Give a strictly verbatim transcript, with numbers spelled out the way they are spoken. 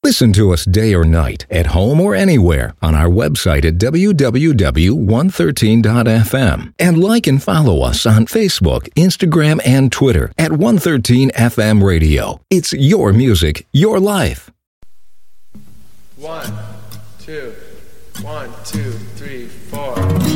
Listen to us day or night, at home or anywhere, on our website at w w w dot one thirteen dot f m. And like and follow us on Facebook, Instagram, and Twitter at one thirteen F M Radio. It's your music, your life. One, two, one, two, three, four.